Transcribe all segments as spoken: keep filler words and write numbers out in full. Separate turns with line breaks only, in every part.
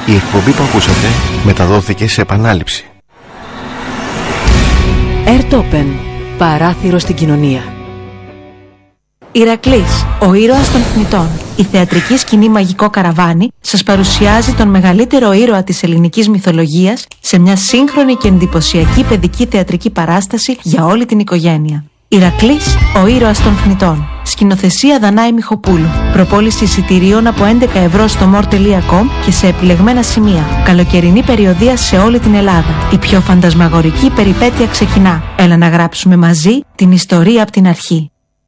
Η εκπομπή που ακούσατε μεταδόθηκε σε επανάληψη.
Airtopen, παράθυρο στην κοινωνία. Ηρακλής, ο ήρωας των θνητών. Η θεατρική σκηνή Μαγικό Καραβάνι σας παρουσιάζει τον μεγαλύτερο ήρωα της ελληνικής μυθολογίας σε μια σύγχρονη και εντυπωσιακή παιδική θεατρική παράσταση για όλη την οικογένεια. Ηρακλής, ο ήρωας των θνητών. Σκηνοθεσία Δανάη Μιχοπούλου. Προπόληση εισιτηρίων από έντεκα ευρώ στο more τελεία com και σε επιλεγμένα σημεία. Καλοκαιρινή περιοδεία σε όλη την Ελλάδα. Η πιο φαντασμαγορική περιπέτεια ξεκινά. Έλα να γράψουμε μαζί την ιστορία από την αρχή.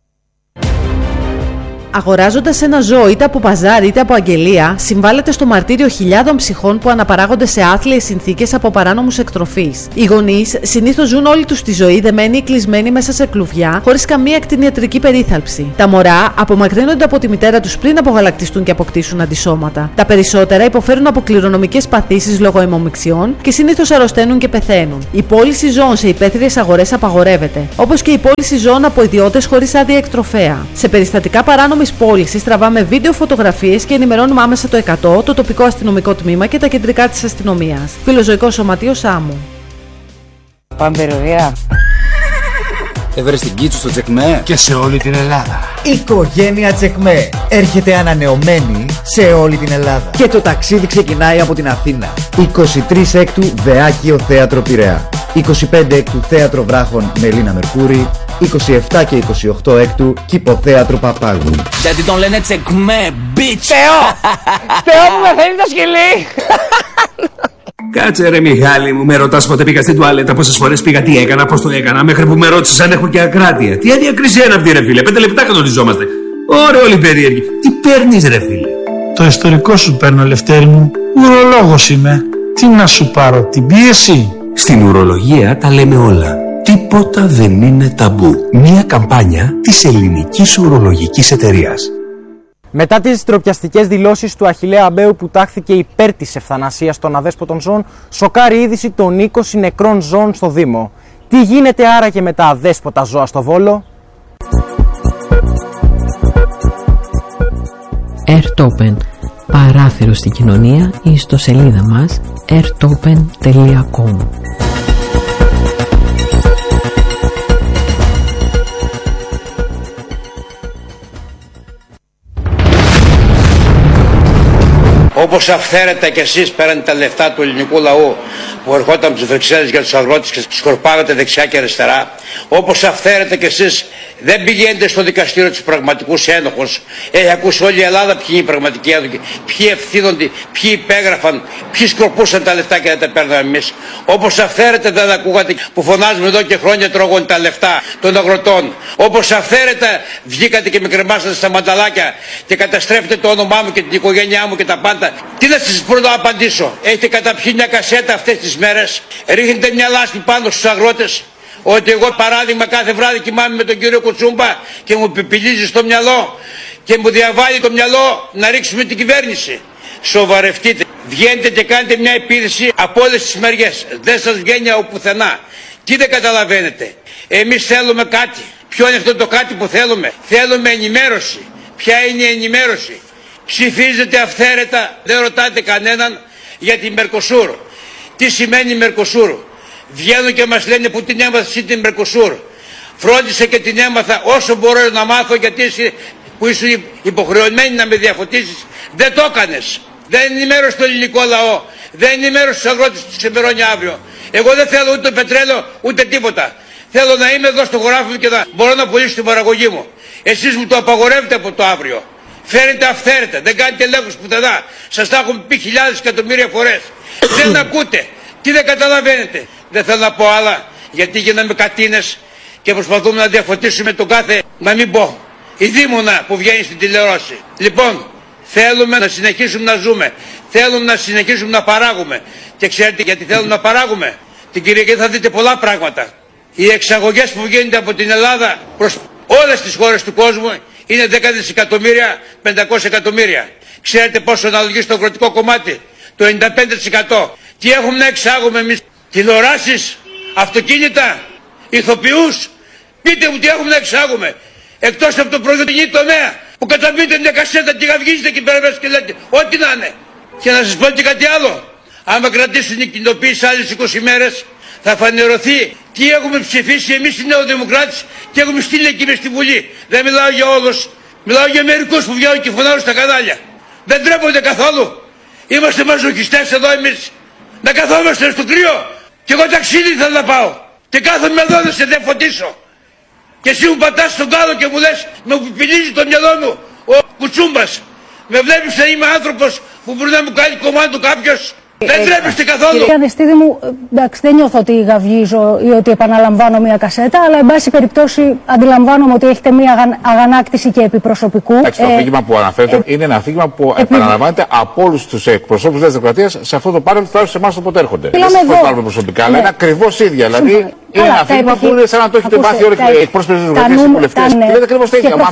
Αγοράζοντας ένα ζώο είτε από παζάρι είτε από αγγελία, συμβάλλεται στο μαρτύριο χιλιάδων ψυχών που αναπαράγονται σε άθλιες συνθήκες από παράνομους εκτροφείς. Οι γονείς συνήθως ζουν όλη τους τη ζωή δεμένοι ή κλεισμένοι μέσα σε κλουβιά, χωρίς καμία κτηνιατρική περίθαλψη. Τα μωρά απομακρύνονται από τη μητέρα τους πριν απογαλακτιστούν και αποκτήσουν αντισώματα. Τα περισσότερα υποφέρουν από κληρονομικές παθήσεις λόγω αιμομιξιών και συνήθως αρρωσταίνουν και πεθαίνουν. Η πώληση ζώων σε υπαίθριες αγορές απαγορεύεται, όπως και η πώληση ζώων από ιδιώτες χωρίς άδεια εκτροφέα. Σε περιστατικά παράνομης πώλησης τραβάμε βίντεο φωτογραφίες και ενημερώνουμε άμεσα το εκατό, το τοπικό αστυνομικό τμήμα και τα κεντρικά της αστυνομίας. Φιλοζωικό Σωματείο Σάμου.
Πάμε περιοδεία.
Έβρες την Κίτσου στο Τσεκμέ
και σε όλη την Ελλάδα.
Η οικογένεια Τσεκμέ έρχεται ανανεωμένη σε όλη την Ελλάδα.
Και το ταξίδι ξεκινάει από την Αθήνα. είκοσι τρεις έκτου Βεάκιο Θέατρο Πειραιά. είκοσι πέντε έκτου Θέατρο Βράχων Μελίνα Μερκούρη. είκοσι επτά και είκοσι οκτώ έκτου Κηποθέατρο Παπάγου.
Γιατί τον λένε Τσεκμέ, bitch!
Θεό! Θεό που με θέλει το σκυλί!
Κάτσε ρε Μιχάλη μου, με ρωτάς πότε πήγα στην τουαλέτα, πόσες φορές πήγα, τι έκανα, πώς το έκανα, μέχρι που με ρώτησες αν έχω και ακράτεια. Τι αδιακρισία είναι αυτή ρε φίλε, πέντε λεπτά κανονιζόμαστε. Ωραία όλοι περίεργοι. Τι παίρνεις ρε φίλε?
Το ιστορικό σου παίρνω, Λευτέρη μου. Ουρολόγος είμαι. Τι να σου πάρω, την πίεση?
Στην ουρολογία τα λέμε όλα. Τίποτα δεν είναι ταμπού. Μια καμπάνια της Ελληνικής Ουρολογικής Εταιρείας.
Μετά τις ντροπιαστικές δηλώσεις του Αχιλλέα Αμπαίου που τάχθηκε υπέρ της ευθανασίας των αδέσποτων ζώων, σοκάρει είδηση των είκοσι νεκρών ζώων στο Δήμο. Τι γίνεται άραγε με τα αδέσποτα ζώα στο Βόλο?
Airtopen, παράθυρο στην κοινωνία, η ιστοσελίδα μας airtopen τελεία com.
Όπως αυθαίρετα κι εσείς πέραν τα λεφτά του ελληνικού λαού που ερχόταν από τις Βρυξέλλες για τους αγρότες και σκορπάγατε δεξιά και αριστερά, όπως αυθαίρετα κι εσείς δεν πηγαίνετε στο δικαστήριο τους πραγματικούς ένοχους. Έχει ακούσει όλη η Ελλάδα ποιοι είναι οι πραγματικοί ένοχοι, ποιοι ευθύνονται, ποιοι υπέγραφαν, ποιοι σκορπούσαν τα λεφτά και δεν τα παίρναμε εμείς. Όπως αυθαίρετα δεν ακούγατε που φωνάζουμε εδώ και χρόνια τρώγονται τα λεφτά των αγροτών. Όπως αυθαίρετα βγήκατε και με κρεμάσατε στα μανταλάκια και καταστρέφετε το όνομά μου και την οικογένειά μου και τα πάντα. Τι να σας πρώτα απαντήσω? Έχετε καταπιεί μια κασέτα αυτές τις μέρες, ρίχνετε μια λάσπη πάνω στους αγρότες, ότι εγώ παράδειγμα κάθε βράδυ κοιμάμαι με τον κύριο Κουτσούμπα και μου πιπιλίζει στο μυαλό και μου διαβάλλει το μυαλό να ρίξουμε την κυβέρνηση. Σοβαρευτείτε, βγαίνετε και κάνετε μια επίθεση από όλες τις μεριές, δεν σας βγαίνει από πουθενά. Τι δεν καταλαβαίνετε? Εμείς θέλουμε κάτι. Ποιο είναι αυτό το κάτι που θέλουμε? Θέλουμε ενημέρωση. Ποια είναι η ενημέρωση? Ψηφίζετε αυθαίρετα, δεν ρωτάτε κανέναν για την Μερκοσούρ. Τι σημαίνει Μερκοσούρ? Βγαίνουν και μας λένε που την έμαθα εσύ την Μερκοσούρ. Φρόντισε και την έμαθα όσο μπορώ να μάθω, γιατί εσύ που είσαι υποχρεωμένη να με διαφωτίσεις δεν το έκανες. Δεν ενημέρωσε το ελληνικό λαό, δεν ενημέρωσε τους αγρότες που τους ξεμερώνει αύριο. Εγώ δεν θέλω ούτε πετρέλαιο ούτε τίποτα. Θέλω να είμαι εδώ στο χωράφι μου και να μπορώ να πουλήσω την παραγωγή μου. Εσείς μου το απαγορεύετε από το αύριο. Φέρετε αυθαίρετα, δεν κάνετε ελέγχους πουθενά. Σας τα έχουμε πει χιλιάδες εκατομμύρια φορές. Δεν ακούτε. Τι δεν καταλαβαίνετε? Δεν θέλω να πω άλλα, γιατί γίναμε κατίνες και προσπαθούμε να διαφωτίσουμε τον κάθε, να μην πω, η δίμονα που βγαίνει στην τηλεόραση. Λοιπόν, θέλουμε να συνεχίσουμε να ζούμε. Θέλουμε να συνεχίσουμε να παράγουμε. Και ξέρετε γιατί θέλουμε να παράγουμε? Την Κυριακή θα δείτε πολλά πράγματα. Οι εξαγωγές που βγαίνονται από την Ελλάδα προς όλες τις χώρες του κόσμου είναι δέκα δισεκατομμύρια, πεντακόσια εκατομμύρια. Ξέρετε πόσο αναλογεί στο αγροτικό κομμάτι? Το ενενήντα πέντε τοις εκατό. Τι έχουμε να εξάγουμε εμείς? Τηλεοράσεις, αυτοκίνητα, ηθοποιούς? Πείτε μου τι έχουμε να εξάγουμε. Εκτός από το πρωτογενή τομέα που καταπείτε μια κασέτα και γαυγίζετε εκεί πέρα μέσα και λέτε ό,τι να είναι. Και να σας πω και κάτι άλλο. Άμα κρατήσουν η κοινοποίηση άλλες είκοσι μέρες, θα φανερωθεί τι έχουμε ψηφίσει εμείς οι Νεοδημοκράτες και έχουμε στείλει εκεί μες στη Βουλή. Δεν μιλάω για όλους, μιλάω για μερικούς που βγαίνουν και φωνάζουν στα κανάλια. Δεν τρέπονται καθόλου. Είμαστε μαζοχιστές εδώ εμείς. Να καθόμαστε στο κρύο. Και εγώ ταξίδι θέλω να πάω. Και κάθομαι εδώ να σε δεν φωτίσω. Και εσύ μου πατάς στον κάδο και μου λες, με πιλίζει το μυαλό μου ο κουτσούμπας. Με βλέπεις να είμαι άνθρωπος που μπορεί να μου κάνει κομμάτι κάποιος. Δεν τρέπεστε καθόλου.
Κυρία Δεστίδη μου, εντάξει, δεν νιώθω ότι γαυγίζω ή ότι επαναλαμβάνω μια κασέτα, αλλά εν πάση περιπτώσει αντιλαμβάνομαι ότι έχετε μια αγανάκτηση και επιπροσωπικού.
Εντάξει, το αφήγημα που αναφέρετε ε, είναι ένα αφήγημα που ε, επαναλαμβάνεται από όλους τους εκπροσώπους της Δημοκρατίας σε αυτό το πάνελ, τουλάχιστον σε εμάς που έρχονται. Δεν σας πάρουμε προσωπικά, αλλά είναι ακριβώς ίδια. Δηλαδή είναι ένα αφήγημα που είναι σαν να το έχετε μάθει όλοι οι εκπρόσωποι της Δημοκρατίας και οι βουλευτές. Και λέτε ακριβώς τα ίδια.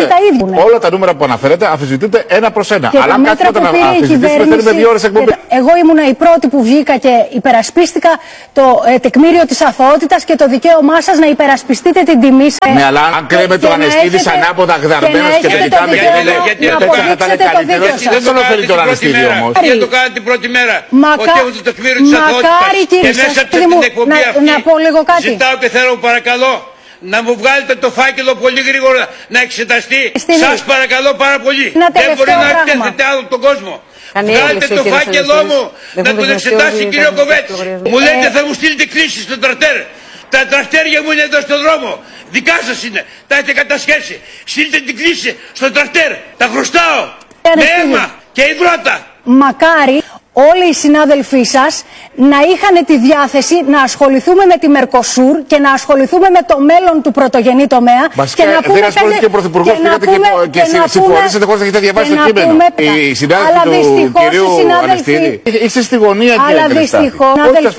Όλα τα νούμερα που αναφέρετε αμφισβητούνται ένα προς ένα. Αλλά αν κάτι να αμφισβητήσουμε θέλουμε δύο ώρες εκπομπή.
Εγώ ήμουν η πρώτη που βγήκα και υπερασπίστηκα το ε, τεκμήριο της αθωότητας και το δικαίωμά σας να υπερασπιστείτε την τιμή σας.
Ναι, αλλά αν κρέμεται ο Ανεστίδης ανάποδα γδαρμένος και δεν κοιτάμε και δεν
αποδείξετε το δίκαιο σας.
Δεν τον ωφελεί τον Ανεστίδη όμως.
Γιατί το κάνετε την πρώτη μέρα. Ότι έχω το τεκμήριο της αθωότητας. Και μέσα από την εκπομπή αυτή ζητάω και θέλω παρακαλώ να μου βγάλετε το φάκελο πολύ γρήγορα να εξεταστεί. Σας παρακαλώ πάρα πολύ. Δεν μπορεί να εκτέθετε άλλο τον κόσμο. Βγάλτε το φάκελό μου να τον εξετάσει ο κύριο Κοβέτης. Μου λέτε θα μου στείλετε κλήσεις στο τρακτέρ. Τα τρακτέρια μου είναι εδώ στον δρόμο. Δικά σας είναι. Τα έχετε κατασχέσει. Στείλτε την κλήση στο τρακτέρ. Τα χρωστάω. Με αίμα και υδρότα.
Μακάρι όλοι οι συνάδελφοί σας να είχαν τη διάθεση να ασχοληθούμε με τη Μερκοσούρ και να ασχοληθούμε με το μέλλον του πρωτογενή τομέα.
Μας και να πούμε. Δεν ασχολήθηκε και ο Πρωθυπουργός, πήγατε και συμφωνήσατε χωρίς να έχετε διαβάσει το κείμενο. Οι συνάδελφοι του κυρίου Ανεστίδη. Είστε στη γωνία και
αλλά δυστυχώς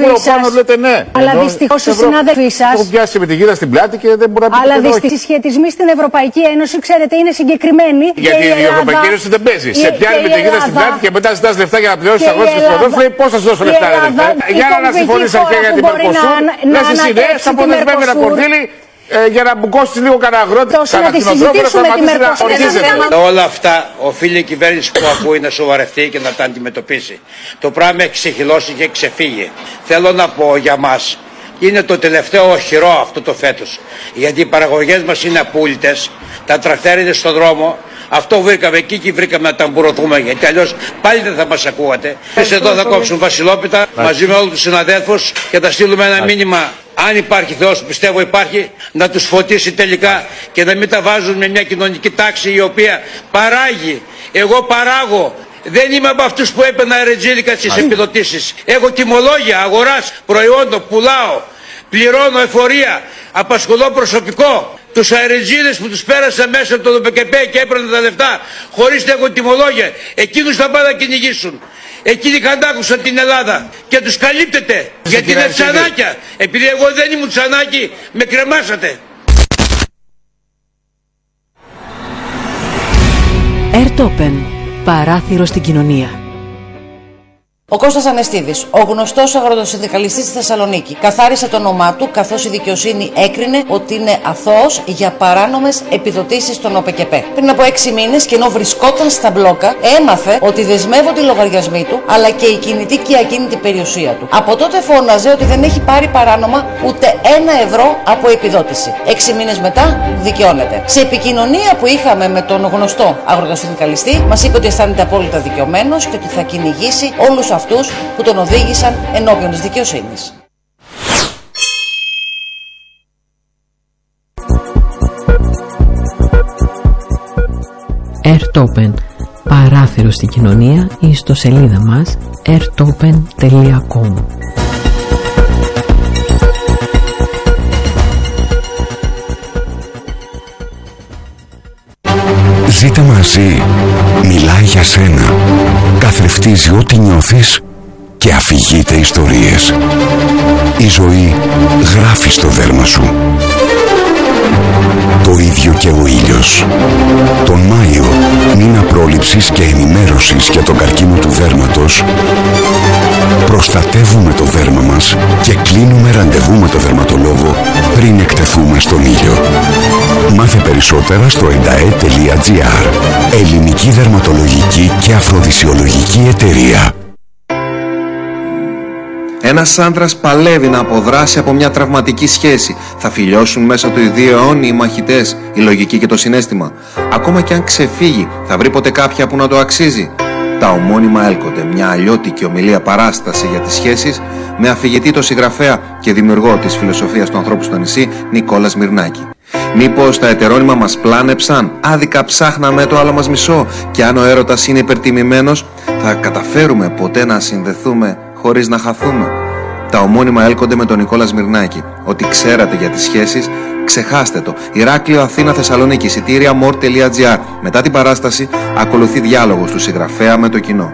Αλλά δυστυχώς οι συνάδελφοί σας.
Έχω πιάσει με τη γύρα στην πλάτη και δεν μπορεί να πει.
Αλλά δυστυχώς οι σχετισμοί στην Ευρωπαϊκή Ένωση, ξέρετε, είναι συγκεκριμένοι.
Γιατί η Ευρωπαϊκή Ένωση δεν παίζει. Σε πιάνει με τη γύρα στην πλάτη και μετά ζητάς λεφτά για να πληρώσει τα αγρότες. Λέει πώς θα σου δώσω λεφτά, ρε. Για να συμφωνείς αρχαία για την Μερκοσούρ, λες εσύ ναι, θα αποδεσμεύει ένα κορδίλι για να μπουκώσεις λίγο κανένα αγρότη. Κατά κτηνοτρόφο θα σταματήσει να ορκίζεται.
Όλα αυτά οφείλει η κυβέρνηση που ακούει να σοβαρευτεί και να τα αντιμετωπίσει. Το πράγμα έχει ξεχυλώσει και ξεφύγει. Θέλω να πω για μας, είναι το τελευταίο οχυρό αυτό το φέτος. Γιατί οι παραγωγές μας είναι απούλητες, τα τρακτέρ είναι στον δρόμο. Αυτό βρήκαμε εκεί και βρήκαμε να ταμπουρωθούμε, γιατί αλλιώς πάλι δεν θα μας ακούγατε. Εμείς εδώ θα κόψουν βασιλόπιτα μαζί με όλους τους συναδέλφους και θα στείλουμε ένα μήνυμα. Αν υπάρχει Θεός, πιστεύω υπάρχει, να τους φωτίσει τελικά και να μην τα βάζουν με μια κοινωνική τάξη η οποία παράγει. Εγώ παράγω. Δεν είμαι από αυτούς που έπαιρνα ρετζίδικα στις επιδοτήσεις. Έχω τιμολόγια αγοράς προϊόντων, πουλάω, πληρώνω εφορία, απασχολώ προσωπικό. Τους αερετζίδες που τους πέρασα μέσα από το ΔΟΠΕΚΕΠΕ και έπαιρναν τα λεφτά χωρίς να έχουν τιμολόγια, εκείνους θα πάνε να κυνηγήσουν. Εκείνοι καντάκουσαν την Ελλάδα και τους καλύπτεται γιατί είναι τσανάκια. Επειδή εγώ δεν ήμουν τσανάκι, με κρεμάσατε.
Ερτόπεν, παράθυρο στην κοινωνία.
Ο Κώστας Ανεστίδης, ο γνωστός αγροτοσυνδικαλιστής στη Θεσσαλονίκη, καθάρισε το όνομά του καθώς η δικαιοσύνη έκρινε ότι είναι αθώος για παράνομες επιδοτήσεις στον ΟΠΕΚΕΠΕ. Πριν από έξι μήνες, και ενώ βρισκόταν στα μπλόκα, έμαθε ότι δεσμεύονται οι λογαριασμοί του αλλά και η κινητή και η ακίνητη περιουσία του. Από τότε φώναζε ότι δεν έχει πάρει παράνομα ούτε ένα ευρώ από επιδότηση. Έξι μήνες μετά δικαιώνεται. Σε επικοινωνία που είχαμε με τον γνωστό αγροτοσυνδικαλιστή, μας είπε ότι αισθάνεται απόλυτα δικαιωμένος και ότι θα κυνηγήσει όλους αυτούς που τον οδήγησαν ενώπιον της δικαιοσύνης.
Ερτόπεν, παράθυρο στην κοινωνία, η ιστοσελίδα μας ερτόπεν τελεία κομ.
Ζήτα μαζί, μιλάει για σένα, καθρεφτίζει ό,τι νιώθεις και αφηγείται ιστορίες. Η ζωή γράφει στο δέρμα σου. Το ίδιο και ο ήλιος. Τον Μάιο, μήνα πρόληψης και ενημέρωσης για τον καρκίνο του δέρματος, προστατεύουμε το δέρμα μας και κλείνουμε ραντεβού με το δερματολόγο πριν εκτεθούμε στον ήλιο. Μάθε περισσότερα στο εντα ε τελεία τζι άρ. Ελληνική δερματολογική και αφροδισιολογική εταιρεία.
Ένας άντρας παλεύει να αποδράσει από μια τραυματική σχέση. Θα φιλιώσουν μέσα του οι δύο αιώνιοι οι μαχητές, η λογική και το συναίσθημα. Ακόμα και αν ξεφύγει, θα βρει ποτέ κάποια που να το αξίζει. Τα ομώνυμα έλκονται, μια αλλιώτικη ομιλία παράσταση για τις σχέσεις, με αφηγητή το συγγραφέα και δημιουργό της φιλοσοφίας του ανθρώπου στο νησί, Νικόλα Σμυρνάκη. Μήπως τα ετερόνυμα μας πλάνεψαν, άδικα ψάχναμε το άλλο μας μισό, και αν ο έρωτας είναι υπερτιμημένος, θα καταφέρουμε ποτέ να συνδεθούμε χωρίς να χαθούμε? Τα ομώνυμα έλκονται με τον Νικόλα Σμυρνάκη. Ό,τι ξέρατε για τις σχέσεις, ξεχάστε το. Ηράκλειο, Αθήνα, Θεσσαλονίκη, εισιτήρια μορ τελεία τζι άρ. Μετά την παράσταση ακολουθεί διάλογος του συγγραφέα με το κοινό.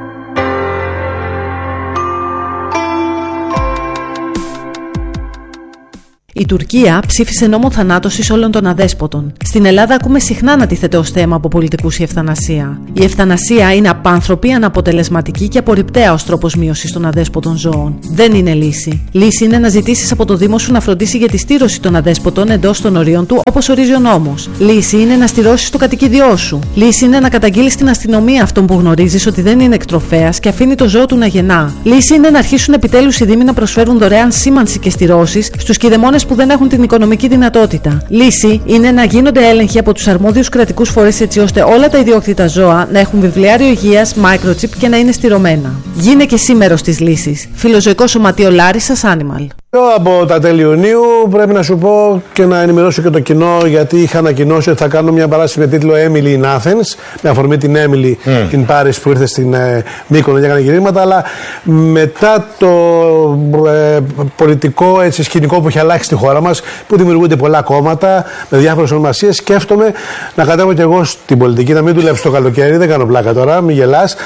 Η Τουρκία ψήφισε νόμο θανάτωσης όλων των αδέσποτων. Στην Ελλάδα ακούμε συχνά να τίθεται ως θέμα από πολιτικούς η ευθανασία. Η ευθανασία είναι απάνθρωπη, αναποτελεσματική και απορριπταία ως τρόπος μείωσης των αδέσποτων ζώων. Δεν είναι λύση. Λύση είναι να ζητήσεις από το Δήμο σου να φροντίσει για τη στήρωση των αδέσποτων εντός των ορίων του, όπως ορίζει ο νόμος. Λύση είναι να στηρώσεις το κατοικίδιό σου. Λύση είναι να καταγγείλεις στην αστυνομία αυτόν που γνωρίζεις ότι δεν είναι εκτροφέας και αφήνει το ζώο του να γεννά. Λύση είναι να αρχίσουν επιτέλους οι Δήμοι να προσφέρουν δωρεάν σήμανση και στηρώσεις στους κηδεμόνες που δεν έχουν την οικονομική δυνατότητα. Λύση είναι να γίνονται έλεγχοι από τους αρμόδιους κρατικούς φορείς έτσι ώστε όλα τα ιδιόκτητα ζώα να έχουν βιβλιάριο υγείας, microchip και να είναι στηρωμένα. Γίνε και εσύ μέρος της λύσης. Φιλοζωικό Σωματείο Λάρισσας Animal.
Από τα τέλη Ιουνίου πρέπει να σου πω και να ενημερώσω και το κοινό, γιατί είχα ανακοινώσει ότι θα κάνω μια παράσταση με τίτλο Emily in Athens, με αφορμή την Emily mm. in Paris που ήρθε στην ε, Μύκονο και έκανε γυρίσματα, αλλά μετά το ε, πολιτικό έτσι, σκηνικό που έχει αλλάξει στη χώρα μας, που δημιουργούνται πολλά κόμματα με διάφορες ονομασίες, σκέφτομαι να κατέβω κι εγώ στην πολιτική, να μην δουλέψω το καλοκαίρι, δεν κάνω πλάκα τώρα, μην γελάς.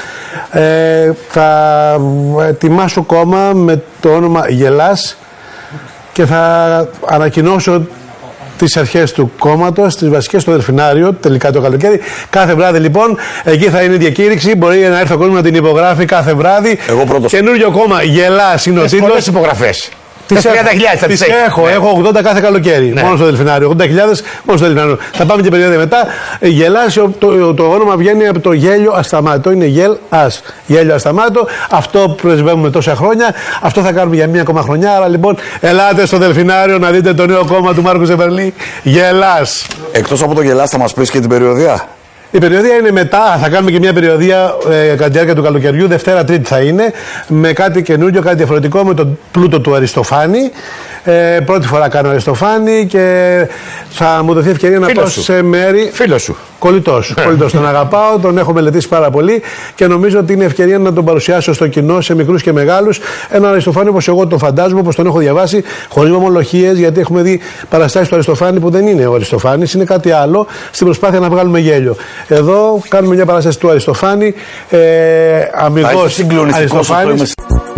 Ε, θα ετοιμάσω κόμμα με το όνομα Γελάς και θα ανακοινώσω τις αρχές του κόμματος, τις βασικές στο Δελφινάριο, τελικά το καλοκαίρι. Κάθε βράδυ λοιπόν, εκεί θα είναι η διακήρυξη. Μπορεί να έρθει ο κόσμος να την υπογράφει κάθε βράδυ. Εγώ πρώτος. Καινούριο κόμμα, Γελάς είναι ο τίτλος. Πολλές υπογραφές. Τις τριάντα χιλιάδες θα τις έχω, ναι. έχω ογδόντα κάθε καλοκαίρι. Ναι. Μόνο στο Δελφινάριο. ογδόντα χιλιάδες μόνο στο Δελφινάριο. Θα πάμε και περίοδο μετά. Γελάς, το, το, το όνομα βγαίνει από το γέλιο ασταμάτητο. Είναι γελ ας. Γέλιο ασταμάτητο. Αυτό πρεσβεύουμε τόσα χρόνια. Αυτό θα κάνουμε για μία ακόμα χρονιά. Άρα λοιπόν, ελάτε στο Δελφινάριο να δείτε το νέο κόμμα του Μάρκου Ζεβερλή. Γελάς.
Εκτός από το Γελάς, θα μας πεις και την περιοδία.
Η περιοδία είναι μετά, θα κάνουμε και μια περιοδία ε, κατά τη διάρκεια του καλοκαιριού, Δευτέρα Τρίτη θα είναι, με κάτι καινούριο, κάτι διαφορετικό, με τον πλούτο του Αριστοφάνη. Ε, πρώτη φορά κάνω Αριστοφάνη και θα μου δοθεί ευκαιρία να πάω σε μέρη.
Φίλο σου.
Κολλητός σου. Κολλητός. Τον αγαπάω, τον έχω μελετήσει πάρα πολύ και νομίζω ότι είναι ευκαιρία να τον παρουσιάσω στο κοινό, σε μικρούς και μεγάλους. Έναν Αριστοφάνη όπως εγώ τον φαντάζομαι, όπως τον έχω διαβάσει, χωρίς μομολογίες, γιατί έχουμε δει παραστάσεις του Αριστοφάνη που δεν είναι ο Αριστοφάνης, είναι κάτι άλλο, στην προσπάθεια να βγάλουμε γέλιο. Εδώ κάνουμε μια παράσταση του Αριστοφάνη, ε, αμυγός Αριστοφάνης.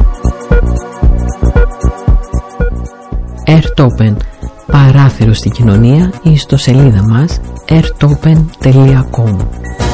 Airtopen, παράθυρο στην κοινωνία, ή στο σελίδα μας airtopen τελεία com.